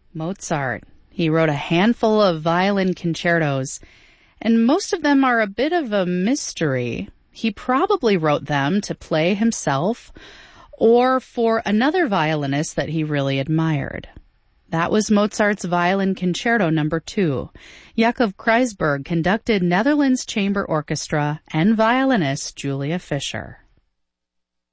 Mozart. He wrote a handful of violin concertos, and most of them are a bit of a mystery. He probably wrote them to play himself or for another violinist that he really admired. That was Mozart's Violin Concerto No. 2. Jacob Kreisberg conducted Netherlands Chamber Orchestra and violinist Julia Fischer.